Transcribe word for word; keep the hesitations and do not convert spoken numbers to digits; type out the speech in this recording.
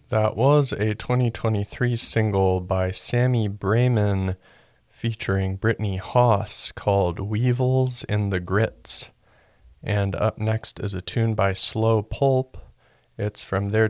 That was a twenty twenty-three single by Sammy Brayman featuring Brittany Haas called Weevils in the Grits. And up next is a tune by Slow Pulp. It's from their